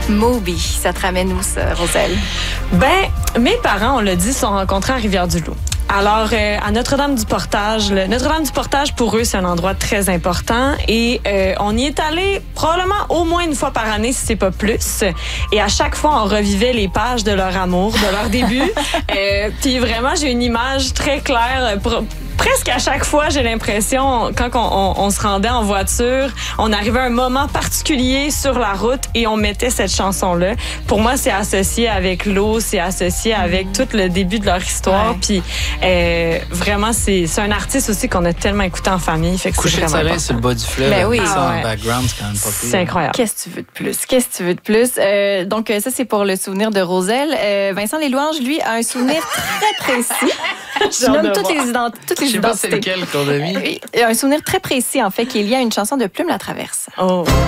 Moby, ça te ramène où ça, Roselle? Ben, mes parents, on l'a dit, se sont rencontrés à Rivière-du-Loup. Alors, à Notre-Dame-du-Portage, Notre-Dame-du-Portage, pour eux, c'est un endroit très important. Et on y est allé probablement au moins une fois par année, si c'est pas plus. Et à chaque fois, on revivait les pages de leur amour, de leur début. Puis vraiment, j'ai une image très claire. Presque à chaque fois, j'ai l'impression, quand on se rendait en voiture, on arrivait à un moment particulier sur la route et on mettait cette chanson-là. Pour moi, c'est associé avec l'eau, c'est associé avec tout le début de leur histoire. Puis vraiment, c'est un artiste aussi qu'on a tellement écouté en famille. Fait que Coucher de soleil sur le bas du fleuve, ben oui. ça en background, c'est quand même pas pire. C'est incroyable. Qu'est-ce que tu veux de plus? Qu'est-ce que tu veux de plus? Donc, ça, c'est pour le souvenir de Roselle. Vincent Leslouanges, lui, a un souvenir très précis. Je nomme toutes les identités. Je sais pas c'est lequel qu'on a mis. Un souvenir très précis, en fait, qui est lié à une chanson de Plume la Traverse. Oh.